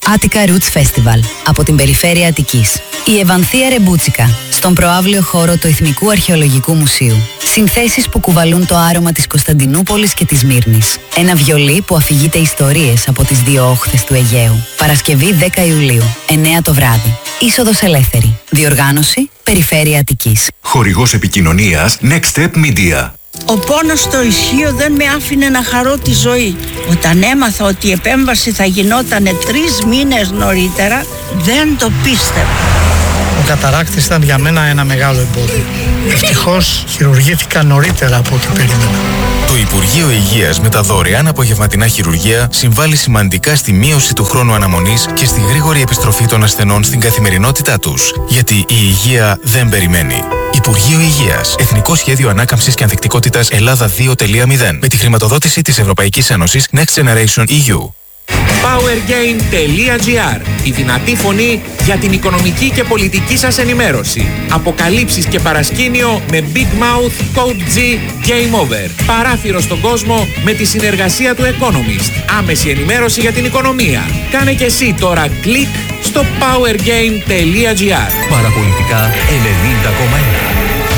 Attica Roots Festival από την περιφέρεια Αττικής. Η Ευανθία Ρεμπούτσικα στον προαύλιο χώρο του Εθνικού Αρχαιολογικού Μουσείου. Συνθέσεις που κουβαλούν το άρωμα της Κωνσταντινούπολης και της Μύρνης. Ένα βιολί που αφηγείται ιστορίες από τις δύο όχθες του Αιγαίου. Παρασκευή 10 Ιουλίου, 9 το βράδυ. Είσοδος ελεύθερη. Διοργάνωση Περιφέρεια Αττικής. Χορηγός επικοινωνίας Next Step Media. Ο πόνος στο ισχύο δεν με άφηνε να χαρώ τη ζωή. Όταν έμαθα ότι η επέμβαση θα γινόταν 3 μήνες νωρίτερα, δεν το πίστευα. Ο καταράκτης ήταν για μένα ένα μεγάλο εμπόδιο. Ευτυχώς χειρουργήθηκα νωρίτερα από ό,τι περίμενα. Το Υπουργείο Υγείας με τα δωρεάν απογευματινά χειρουργεία συμβάλλει σημαντικά στη μείωση του χρόνου αναμονής και στη γρήγορη επιστροφή των ασθενών στην καθημερινότητά τους. Γιατί η υγεία δεν περιμένει. Υπουργείο Υγείας. Εθνικό Σχέδιο Ανάκαμψης και Ανθεκτικότητας Ελλάδα 2.0 με τη χρηματοδότηση της Ευρωπαϊκής Ένωσης Next Generation EU. Powergain.gr. Η δυνατή φωνή για την οικονομική και πολιτική σας ενημέρωση. Αποκαλύψεις και παρασκήνιο με Big Mouth, Code G, Game Over. Παράθυρο στον κόσμο με τη συνεργασία του Economist. Άμεση ενημέρωση για την οικονομία. Κάνε και εσύ τώρα κλικ στο Powergain.gr. Παραπολιτικά 90,1.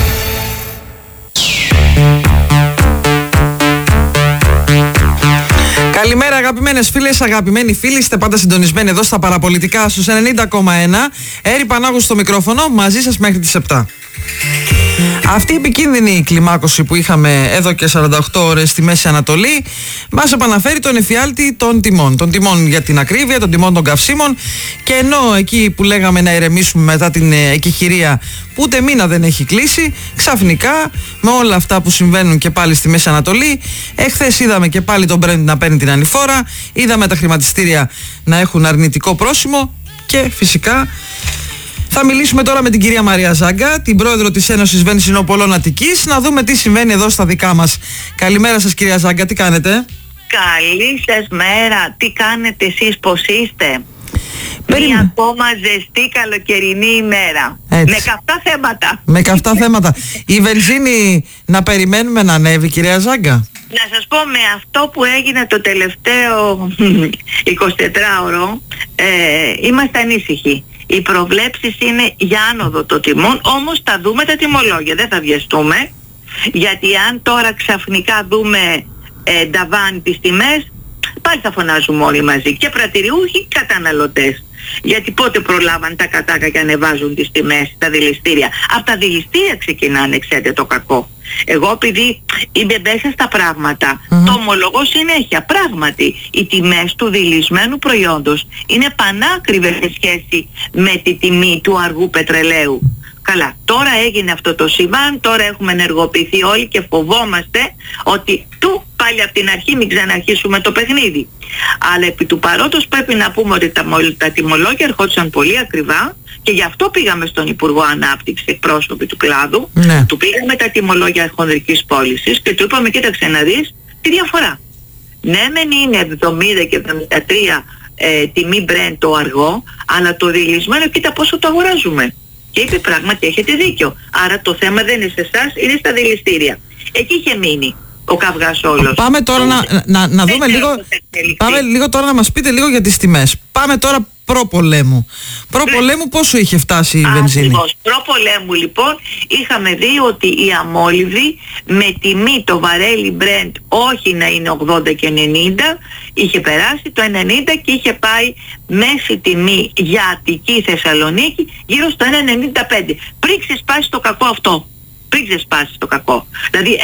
Καλημέρα αγαπημένες φίλες, αγαπημένοι φίλοι, είστε πάντα συντονισμένοι εδώ στα παραπολιτικά στους 90,1. Έρη Πανάγου στο μικρόφωνο, μαζί σας μέχρι τις 7. Αυτή η επικίνδυνη κλιμάκωση που είχαμε εδώ και 48 ώρες στη Μέση Ανατολή μας επαναφέρει τον εφιάλτη των τιμών. Των τιμών για την ακρίβεια, των τιμών των καυσίμων, και ενώ εκεί που λέγαμε να ηρεμήσουμε μετά την εκεχηρία που ούτε μήνα δεν έχει κλείσει, ξαφνικά με όλα αυτά που συμβαίνουν και πάλι στη Μέση Ανατολή, εχθές είδαμε και πάλι τον Brent να παίρνει την ανηφόρα, είδαμε τα χρηματιστήρια να έχουν αρνητικό πρόσημο και φυσικά θα μιλήσουμε τώρα με την κυρία Μαρία Ζάγκα, την πρόεδρο της Ένωσης Βενζινοπολών Αττικής, να δούμε τι συμβαίνει εδώ στα δικά μας. Καλημέρα σας κυρία Ζάγκα, τι κάνετε? Καλή σας μέρα, τι κάνετε εσείς, πώς είστε? Μία ακόμα ζεστή καλοκαιρινή ημέρα. Έτσι. Με καυτά θέματα. Με καυτά θέματα. Η βενζίνη να περιμένουμε να ανέβει κυρία Ζάγκα? Να σας πω, με αυτό που έγινε το τελευταίο 24ωρο είμαστε ανήσυχοι. Οι προβλέψεις είναι για άνοδο των τιμών, όμως θα δούμε τα τιμολόγια, δεν θα βιαστούμε, γιατί αν τώρα ξαφνικά δούμε νταβάν τις τιμές, πάλι θα φωνάζουμε όλοι μαζί, και πρατηριούχοι, καταναλωτές. Γιατί πότε προλάβαν τα κατάκα και ανεβάζουν τις τιμές στα δηληστήρια? Από τα δηληστήρια ξεκινάνε, ξέρετε, το κακό. Εγώ επειδή είμαι μέσα στα πράγματα, το ομολογώ συνέχεια. Πράγματι, οι τιμές του δηλισμένου προϊόντος είναι πανάκριβες σε σχέση με τη τιμή του αργού πετρελαίου. Καλά, τώρα έγινε αυτό το συμβάν, τώρα έχουμε ενεργοποιηθεί όλοι και φοβόμαστε ότι πάλι από την αρχή μην ξαναρχίσουμε το παιχνίδι. Αλλά επί του παρόντος πρέπει να πούμε ότι τα τιμολόγια ερχόντουσαν πολύ ακριβά και γι' αυτό πήγαμε στον Υπουργό Ανάπτυξης, εκπρόσωποι του κλάδου, του πήγαμε τα τιμολόγια χονδρικής πώλησης και του είπαμε, κοίταξε να δεις τη διαφορά. Ναι, μεν είναι 70 και 73 τιμή Brent το αργό, αλλά το δηλισμένο κοίτα πόσο το αγοράζουμε. Και είπε, πράγματι έχετε δίκιο. Άρα το θέμα δεν είναι σε εσάς, είναι στα δηληστήρια. Εκεί είχε μείνει ο καυγάς όλος. Πάμε τώρα να δούμε λίγο. Πάμε λίγο τώρα να μας πείτε λίγο για τις τιμές. Πάμε τώρα προπολέμου. Προπολέμου πόσο είχε φτάσει η βενζίνη? Ακριβώς. Προπολέμου λοιπόν είχαμε δει ότι η αμόλυβη με τιμή το βαρέλι Brent όχι να είναι 80 και 90, είχε περάσει το 90 και είχε πάει μέση τιμή για Αττική Θεσσαλονίκη γύρω στο 1,95. Πριν ξεσπάσει το κακό αυτό. Πριν ξεσπάσει το κακό. Δηλαδή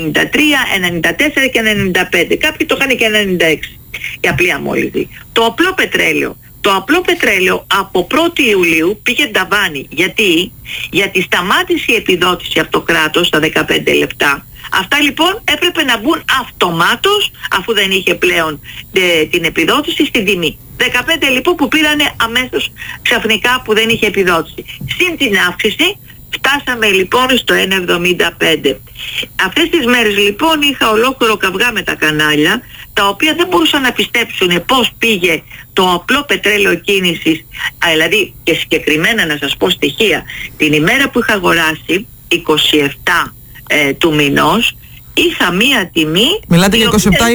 1,93, 1,94 και 1,95. Κάποιοι το είχαν και 1,96. Η απλή αμόλυβη. Το απλό πετρέλαιο. Το απλό πετρέλαιο από 1η Ιουλίου πήγε ταβάνι. Γιατί σταμάτησε η επιδότηση από το κράτος στα 15 λεπτά. Αυτά λοιπόν έπρεπε να μπουν αυτομάτως, αφού δεν είχε πλέον την επιδότηση, στην τιμή. 15 λοιπόν που πήρανε αμέσως ξαφνικά που δεν είχε επιδότηση. Συν την αύξηση φτάσαμε λοιπόν στο 1,75. Αυτές τις μέρες λοιπόν είχα ολόκληρο καυγά με τα κανάλια, τα οποία δεν μπορούσαν να πιστέψουν πώς πήγε το απλό πετρέλαιο κίνησης, δηλαδή και συγκεκριμένα να σας πω στοιχεία. Την ημέρα που είχα αγοράσει 27 του μηνός είχα μία τιμή. Μιλάτε για 27